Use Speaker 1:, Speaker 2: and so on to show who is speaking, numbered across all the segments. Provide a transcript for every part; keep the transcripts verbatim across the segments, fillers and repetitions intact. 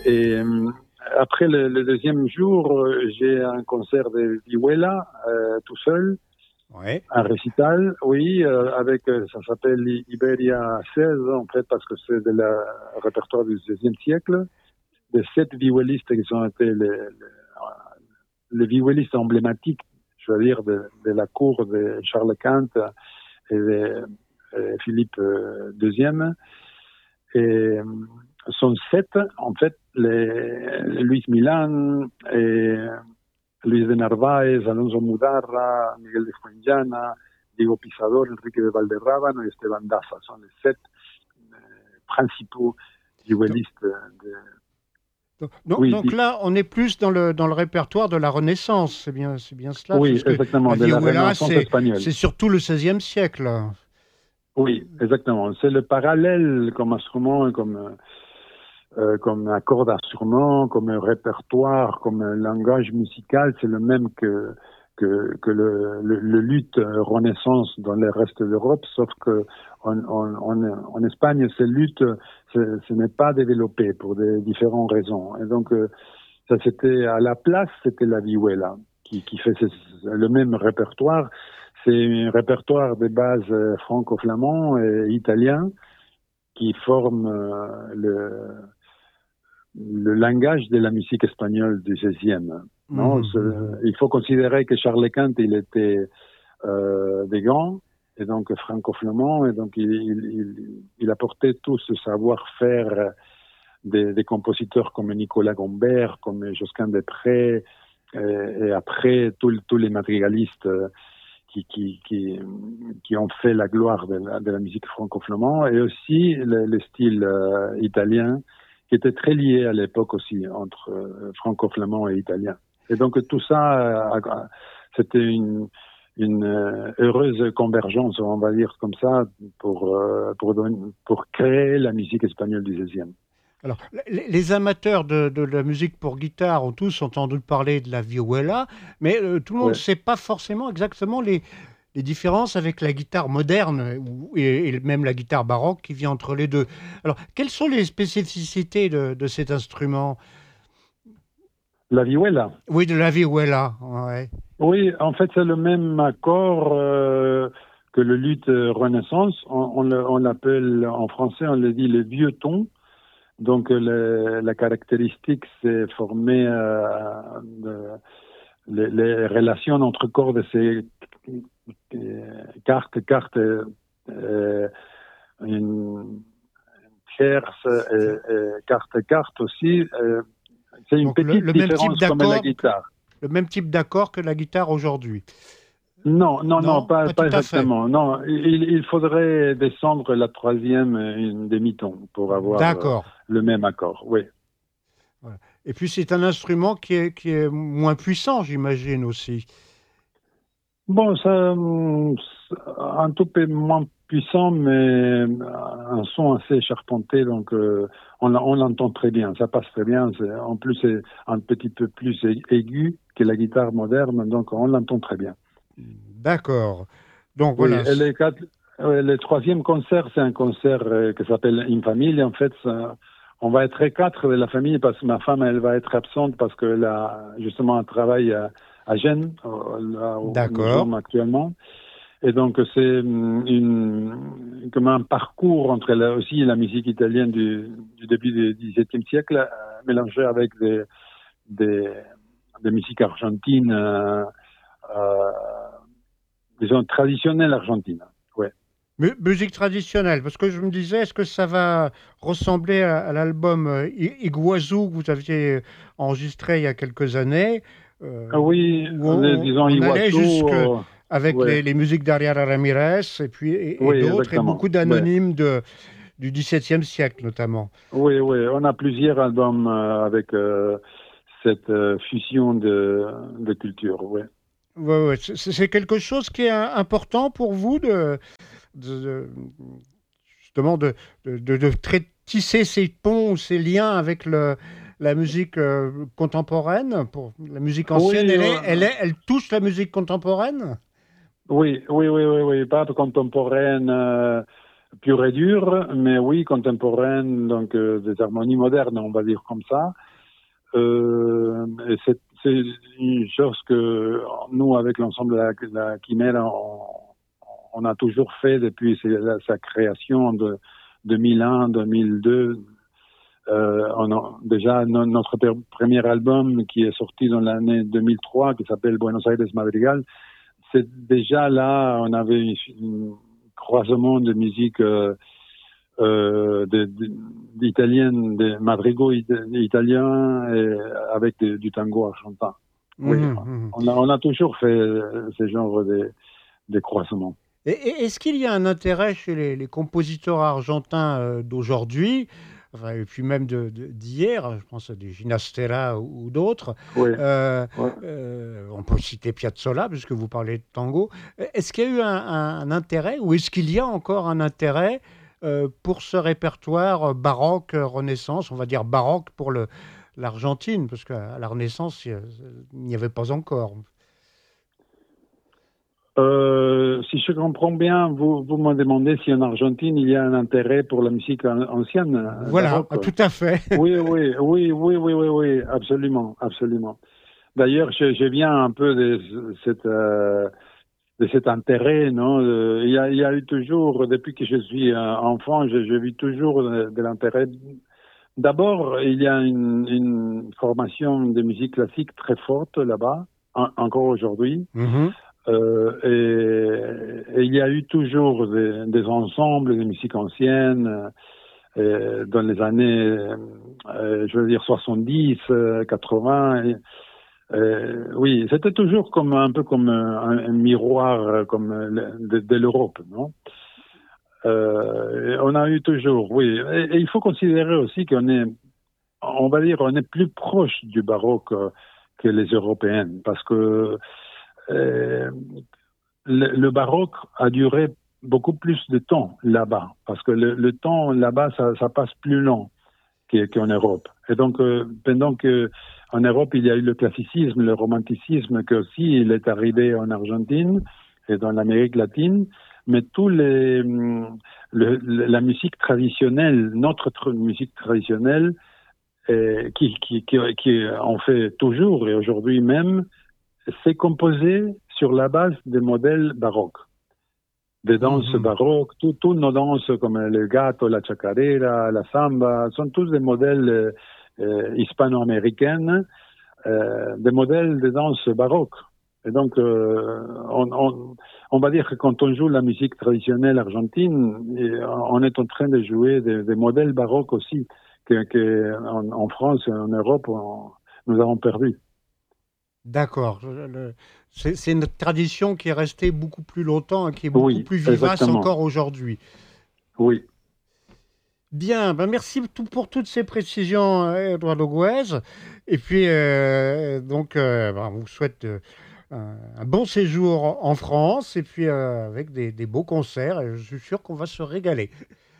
Speaker 1: Et euh, après le, le deuxième jour, euh, j'ai un concert de vihuela euh, tout seul,
Speaker 2: Ouais.
Speaker 1: un récital, oui, euh, avec, euh, ça s'appelle I- Iberia seize, en fait, parce que c'est de la répertoire du seizième siècle, de sept vihuelistes qui ont été les, les, les vihuelistes emblématiques, je veux dire, de, de la cour de Charles Quint et de, de Philippe euh, deuxième. Et euh, sont sept, en fait, les, Luis Milan et Luis de Narváez, Alonso Mudarra, Miguel de Fuenllana, Diego Pisador, Enrique de Valderrábano et Esteban Daza sont les sept euh, principaux vihuelistes de...
Speaker 2: Donc, donc,
Speaker 1: Oui,
Speaker 2: donc
Speaker 1: di-
Speaker 2: là, on est plus dans le, dans le répertoire de la Renaissance, c'est bien, c'est bien cela,
Speaker 1: oui,
Speaker 2: parce que
Speaker 1: exactement,
Speaker 2: la
Speaker 1: de la
Speaker 2: vihuela,
Speaker 1: Renaissance
Speaker 2: c'est,
Speaker 1: espagnole.
Speaker 2: c'est surtout le seizième siècle.
Speaker 1: Oui, exactement. C'est le parallèle comme instrument, comme, euh, comme accord d'instrument, comme répertoire, comme langage musical. C'est le même que, que, que le, le, le luth Renaissance dans le reste de l'Europe, sauf que en, en, en, en Espagne, ce luth, ce, ce n'est pas développé pour des différentes raisons. Et donc, euh, ça c'était à la place, c'était la vihuela qui, qui fait ce, le même répertoire. C'est un répertoire de base euh, franco-flamand et italien qui forme euh, le, le langage de la musique espagnole du seizième. Non,
Speaker 2: Mmh.
Speaker 1: il faut considérer que Charles Quint, il était euh, des Gants, et donc franco-flamand, et donc il, il, il, il apportait tout ce savoir-faire des, des compositeurs comme Nicolas Gombert, comme Josquin des Prés, et, et après tous les madrigalistes qui, qui, qui, qui ont fait la gloire de la, de la musique franco-flamand, et aussi le, le style euh, italien, qui était très lié à l'époque aussi entre euh, franco-flamand et italien. Et donc tout ça, euh, c'était une, une euh, heureuse convergence, on va dire comme ça, pour, euh, pour, pour créer la musique espagnole du seizième.
Speaker 2: Alors, les, les amateurs de, de la musique pour guitare ont tous entendu parler de la vihuela, mais euh, tout le monde ne
Speaker 1: Ouais.
Speaker 2: sait pas forcément exactement les, les différences avec la guitare moderne ou, et, et même la guitare baroque qui vient entre les deux. Alors, quelles sont les spécificités de, de cet instrument?
Speaker 1: La vihuela.
Speaker 2: Oui, de la vihuela. Ouais.
Speaker 1: Oui, en fait, c'est le même accord euh, que le luth Renaissance. On, on, le, on l'appelle en français, on le dit le vieux ton. Donc, le, la caractéristique, c'est former euh, de, les, les relations entre cordes de ces euh, cartes, cartes, euh, une tierce, et, et carte, carte aussi. Euh, c'est une
Speaker 2: Donc, le,
Speaker 1: petite
Speaker 2: le même type
Speaker 1: différence comme la
Speaker 2: d'accord,
Speaker 1: guitare.
Speaker 2: le même type d'accord que la guitare aujourd'hui.
Speaker 1: Non, non, non,
Speaker 2: Non,
Speaker 1: pas,
Speaker 2: pas
Speaker 1: pas
Speaker 2: tout à fait.
Speaker 1: exactement. Non, il, il faudrait descendre la troisième une demi-ton pour avoir euh,
Speaker 2: D'accord.
Speaker 1: le même accord. Oui.
Speaker 2: Voilà. Et puis c'est un instrument qui est, qui est moins puissant, j'imagine aussi.
Speaker 1: Bon, ça, hum, un tout peu moins puissant, mais un son assez charpenté, donc euh, on, on l'entend très bien. Ça passe très bien. C'est- En plus, c'est un petit peu plus aigu que la guitare moderne, donc on l'entend très bien.
Speaker 2: D'accord. Donc
Speaker 1: Oui,
Speaker 2: voilà.
Speaker 1: et les quatre, ouais, le troisième concert, c'est un concert euh, qui s'appelle In Famille. En fait, ça, on va être quatre de la famille parce que ma femme, elle va être absente parce qu'elle a justement un travail à, à Gênes, euh, là où nous
Speaker 2: D'accord.
Speaker 1: sommes actuellement. Et donc, c'est hum, une, comme un parcours entre la, aussi la musique italienne du, du début du dix-septième siècle, euh, mélangée avec des, des, des musiques argentines, euh, euh, disons, traditionnelles argentines. Ouais.
Speaker 2: Mu- musique traditionnelle, parce que je me disais, est-ce que ça va ressembler à, à l'album euh, I- Iguazú que vous aviez enregistré il y a quelques années, euh,
Speaker 1: Ah oui,
Speaker 2: où
Speaker 1: les,
Speaker 2: on,
Speaker 1: disons
Speaker 2: on allait
Speaker 1: Iguazu,
Speaker 2: jusque
Speaker 1: euh,
Speaker 2: avec
Speaker 1: ouais,
Speaker 2: les, les musiques d'Ariana Ramirez et puis et, et
Speaker 1: oui,
Speaker 2: d'autres, et beaucoup
Speaker 1: exactement, ouais.
Speaker 2: d'anonymes de, du dix-septième siècle notamment.
Speaker 1: Oui, oui, on a plusieurs albums euh, avec euh, cette euh, fusion de, de culture, ouais.
Speaker 2: Ouais, ouais, c'est c'est quelque chose qui est euh, important pour vous de, de- de- justement de, de, de- de tra- tisser ces ponts, ces liens avec le, la musique euh, contemporaine. Pour la musique ancienne,
Speaker 1: Oui,
Speaker 2: elle est,
Speaker 1: euh,
Speaker 2: elle est, elle touche la musique contemporaine.
Speaker 1: oui, oui, oui, oui, oui, pas contemporaine. Euh, pure et dure, mais oui, contemporaine, donc euh, des harmonies modernes, on va dire comme ça. Euh, et c'est, c'est une chose que nous, avec l'ensemble de la, de la Chimera, on, on a toujours fait depuis sa, sa création de deux mille un, deux mille deux. Euh, on a, déjà, no, notre per, premier album qui est sorti dans l'année deux mille trois, qui s'appelle Buenos Aires Madrigal, c'est déjà là, on avait un croisement de musique euh, euh, de, de, d'italienne, des madrigaux it, italiens et avec de, du tango argentin. Oui, mmh. on, a, on a toujours fait ce genre de, de croisements.
Speaker 2: Et, et est-ce qu'il y a un intérêt chez les, les compositeurs argentins euh, d'aujourd'hui, enfin, et puis même de, de, d'hier, je pense à des Ginastera ou, ou d'autres,
Speaker 1: oui.
Speaker 2: euh,
Speaker 1: ouais.
Speaker 2: euh, on peut citer Piazzolla, puisque vous parlez de tango. Est-ce qu'il y a eu un, un, un intérêt, ou est-ce qu'il y a encore un intérêt euh, pour ce répertoire baroque, Renaissance, on va dire baroque pour le, l'Argentine, parce qu'à la Renaissance, il n'y avait pas encore.
Speaker 1: Euh, si je comprends bien, vous, vous me demandez si en Argentine il y a un intérêt pour la musique ancienne.
Speaker 2: Voilà,
Speaker 1: baroque.
Speaker 2: Tout à fait.
Speaker 1: Oui, oui, oui, oui, oui, oui, oui, absolument, absolument. D'ailleurs, je, je viens un peu de cette, euh, de cet intérêt, non. Il y a, il y a eu toujours, depuis que je suis enfant, je, je vis toujours de, de l'intérêt. D'abord, il y a une, une formation de musique classique très forte là-bas, en, encore aujourd'hui.
Speaker 2: Mm-hmm.
Speaker 1: Euh, et, et il y a eu toujours des, des ensembles de musique ancienne euh, dans les années, euh, je veux dire, soixante-dix, quatre-vingts. Et, euh, oui, c'était toujours comme un peu comme un, un miroir comme de, de l'Europe, non? Euh, on a eu toujours, oui. Et, et il faut considérer aussi qu'on est, on va dire, on est plus proche du baroque que les Européens, parce que Euh, le, le baroque a duré beaucoup plus de temps là-bas, parce que le, le temps là-bas, ça, ça passe plus lent qu'en Europe. Et donc, euh, pendant que en Europe, il y a eu le classicisme, le romanticisme, que aussi il est arrivé en Argentine et dans l'Amérique latine, mais tous les, le, la musique traditionnelle, notre tr- musique traditionnelle, euh, qui, qui, qui, qui en fait toujours et aujourd'hui même, c'est composé sur la base des modèles baroques, des danses mmh. baroques. Toutes nos danses comme le gato, la chacarera, la samba, sont tous des modèles euh, hispano-américains, euh, des modèles de danse baroques. Et donc, euh, on, on, on va dire que quand on joue la musique traditionnelle argentine, on est en train de jouer des, des modèles baroques aussi, que, que en, en France et en Europe, on, nous avons perdu.
Speaker 2: D'accord. Le, c'est, c'est une tradition qui est restée beaucoup plus longtemps et qui est beaucoup
Speaker 1: oui,
Speaker 2: plus vivace
Speaker 1: exactement.
Speaker 2: encore aujourd'hui.
Speaker 1: Oui.
Speaker 2: Bien, ben merci tout pour toutes ces précisions, Eduardo Goes. Et puis, euh, donc, euh, ben, on vous souhaite euh, un, un bon séjour en France et puis euh, avec des, des beaux concerts. Et je suis sûr qu'on va se régaler.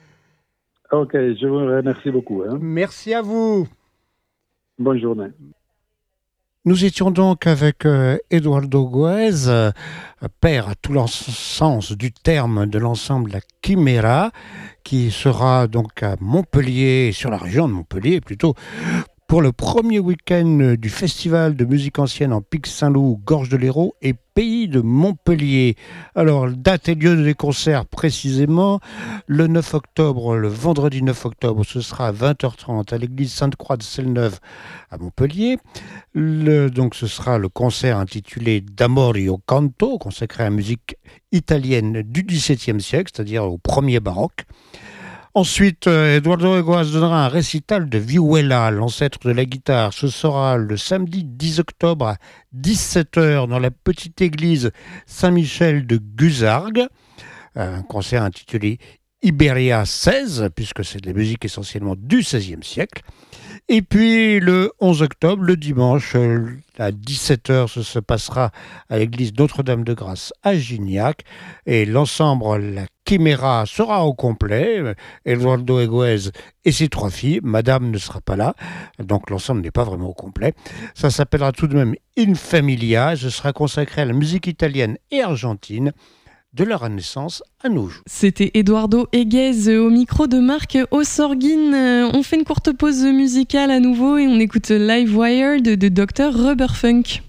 Speaker 1: Ok, je vous remercie beaucoup. Hein.
Speaker 2: Merci à vous.
Speaker 1: Bonne journée.
Speaker 2: Nous étions donc avec euh, Eduardo Goes, euh, père à tout le sens du terme de l'ensemble La Chimera, qui sera donc à Montpellier, sur la région de Montpellier plutôt, pour le premier week-end du Festival de musique ancienne en Pic Saint-Loup, Gorge de l'Hérault et Pays de Montpellier. Alors, date et lieu des concerts précisément, le neuf octobre, le vendredi neuf octobre, ce sera à vingt heures trente à l'église Sainte-Croix de Selleneuve à Montpellier. Le, donc, ce sera le concert intitulé D'Amorio Canto, consacré à la musique italienne du dix-septième siècle, c'est-à-dire au premier baroque. Ensuite, euh, Eduardo Goes donnera un récital de vihuela, l'ancêtre de la guitare. Ce sera le samedi dix octobre à dix-sept heures dans la petite église Saint-Michel de Guzargues. Un concert intitulé Iberia seize, puisque c'est de la musique essentiellement du seizième siècle. Et puis le onze octobre, le dimanche, à dix-sept heures, ce se passera à l'église Notre-Dame-de-Grâce à Gignac. Et l'ensemble La Chimera sera au complet. Eduardo Goes et ses trois filles. Madame ne sera pas là, donc l'ensemble n'est pas vraiment au complet. Ça s'appellera tout de même In Familia. Ce sera consacré à la musique italienne et argentine. de la Renaissance à nos jours.
Speaker 3: C'était Eduardo Eguez au micro de Marc Ossorgin. On fait une courte pause musicale à nouveau et on écoute Live Wire de, de docteur Rubberfunk.